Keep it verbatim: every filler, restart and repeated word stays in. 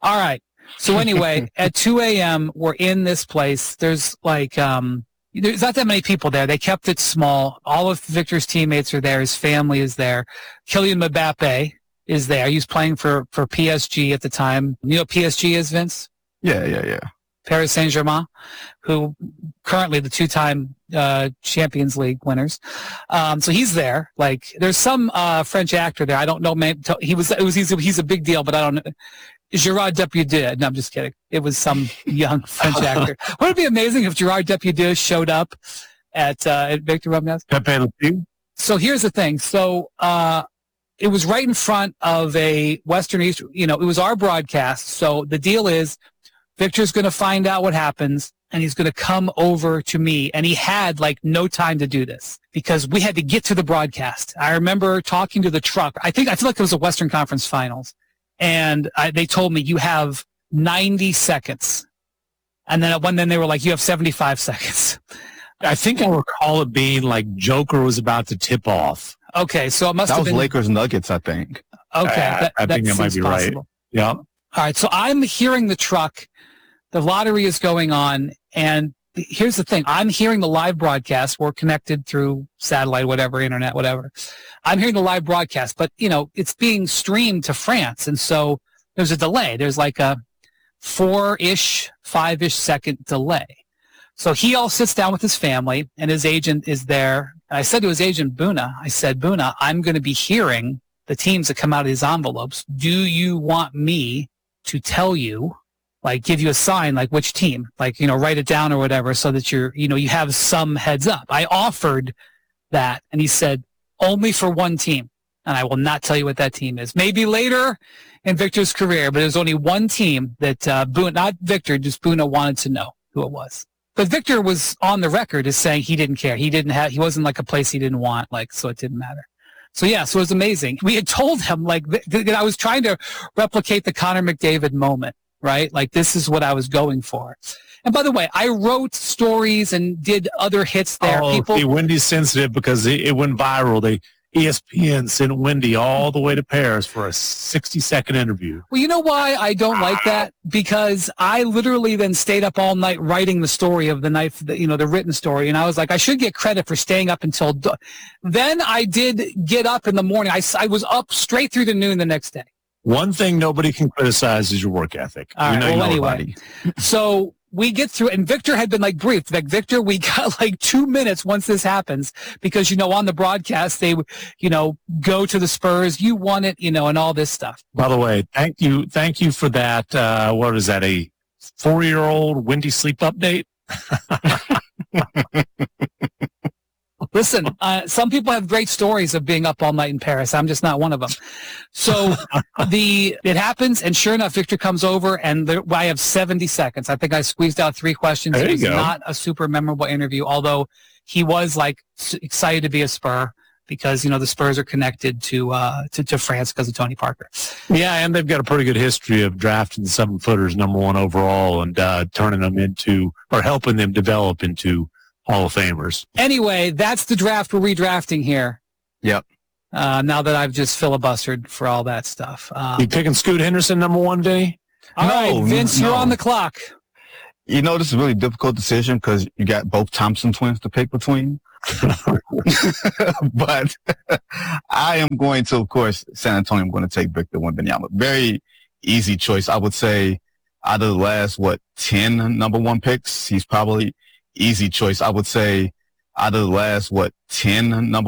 All right. So anyway, at two a.m., we're in this place. There's like, um, there's not that many people there. They kept it small. All of Victor's teammates are there. His family is there. Kylian Mbappe is there. He was playing for, for P S G at the time. You know what P S G is, Vince? Yeah, yeah, yeah. Paris Saint-Germain, who currently the two-time uh, Champions League winners. Um, so he's there. Like, there's some uh, French actor there. I don't know. Man, he was. It was. He's a, he's a big deal, but I don't know. Gerard Depardieu. No, I'm just kidding. It was some young French actor. Wouldn't it be amazing if Gerard Depardieu showed up at uh, at Victor Romnez? Pepe Le Pew. So here's the thing. So uh, it was right in front of a Western East. You know, it was our broadcast. So the deal is, Victor's going to find out what happens, and he's going to come over to me. And he had, like, no time to do this because we had to get to the broadcast. I remember talking to the truck. I think I feel like it was a Western Conference Finals. And I, they told me, you have ninety seconds. And then at one, then they were like, you have seventy-five seconds. I think I recall it being like Joker was about to tip off. Okay, so it must that have was been Lakers Nuggets, I think. Okay, I, that, I that think that might be possible. right. Yeah. All right, so I'm hearing the truck. The lottery is going on, and here's the thing. I'm hearing the live broadcast. We're connected through satellite, whatever, internet, whatever. I'm hearing the live broadcast, but, you know, it's being streamed to France, and so there's a delay. There's like a four-ish, five-ish second delay. So he all sits down with his family, and his agent is there. I said to his agent, Buna, I said, Buna, I'm going to be hearing the teams that come out of these envelopes. Do you want me to tell you, like, give you a sign, like which team, like, you know, write it down or whatever, so that you're, you know, you have some heads up. I offered that, and he said, only for one team, and I will not tell you what that team is. Maybe later in Victor's career, but there's only one team that uh, Buna, not Victor, just Buna wanted to know who it was. But Victor was on the record as saying he didn't care. He didn't have, he wasn't like a place he didn't want, like, so it didn't matter. So yeah, so it was amazing. We had told him, like, th- th- I was trying to replicate the Connor McDavid moment. Right? Like, this is what I was going for. And by the way, I wrote stories and did other hits there. Oh, People, see, Wendy's sensitive because it, it went viral. They E S P N sent Wendy all the way to Paris for a sixty-second interview. Well, you know why I don't like that? Because I literally then stayed up all night writing the story of the night, you know, the written story. And I was like, I should get credit for staying up until do-. Then I did get up in the morning. I, I was up straight through the noon the next day. One thing nobody can criticize is your work ethic. All you right, know well, nobody. anyway, so we get through, and Victor had been like briefed. Like, Victor, we got like two minutes once this happens, because, you know, on the broadcast, they, you know, go to the Spurs, you won it, you know, and all this stuff. By the way, thank you. Thank you for that. Uh, what is that? A four-year-old Wendy sleep update? Listen, uh, some people have great stories of being up all night in Paris. I'm just not one of them. So the it happens, and sure enough, Victor comes over, and there, I have seventy seconds. I think I squeezed out three questions. There it was you go. Not a super memorable interview, although he was like excited to be a Spur because, you know, the Spurs are connected to uh, to, to France because of Tony Parker. Yeah, and they've got a pretty good history of drafting seven footers number one overall and uh, turning them into, or helping them develop into Hall of Famers. Anyway, that's the draft we're redrafting here. Yep. Uh, now that I've just filibustered for all that stuff. Um, You picking Scoot Henderson number one, Vinny? all right, No, Vince, no. you're on the clock. You know, this is a really difficult decision because you got both Thompson twins to pick between. But I am going to, of course, San Antonio, I'm going to take Victor Wembanyama. Very easy choice. I would say out of the last, what, ten number one picks, he's probably easy choice. I would say out of the last, what, ten number